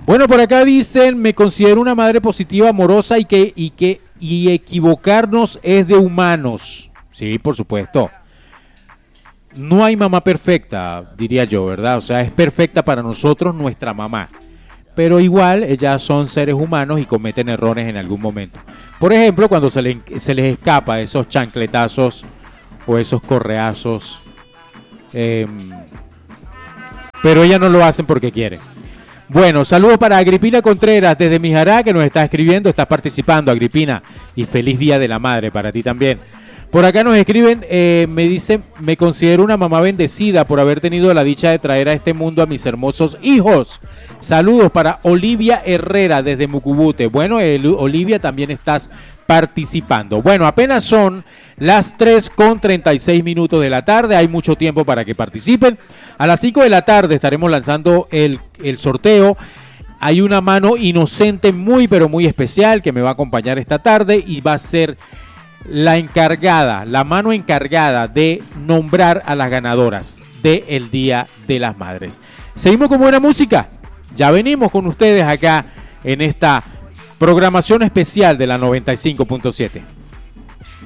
Bueno, por acá dicen, me considero una madre positiva, amorosa y equivocarnos es de humanos. Sí, por supuesto. No hay mamá perfecta, diría yo, ¿verdad? O sea, es perfecta para nosotros nuestra mamá. Pero igual ellas son seres humanos y cometen errores en algún momento. Por ejemplo, cuando se les escapa esos chancletazos o esos correazos. Pero ellas no lo hacen porque quieren. Bueno, saludos para Agripina Contreras desde Mijará, que nos está escribiendo, estás participando, Agripina, y feliz Día de la Madre para ti también. Por acá nos escriben, me dicen, me considero una mamá bendecida por haber tenido la dicha de traer a este mundo a mis hermosos hijos. Saludos para Olivia Herrera desde Mucubute. Bueno, Olivia, también estás participando. Bueno, apenas son las 3:36 de la tarde, hay mucho tiempo para que participen. A las 5 de la tarde estaremos lanzando el sorteo. Hay una mano inocente muy pero muy especial que me va a acompañar esta tarde y va a ser la mano encargada de nombrar a las ganadoras del Día de las Madres. Seguimos con buena música. Ya venimos con ustedes acá en esta programación especial de la 95.7.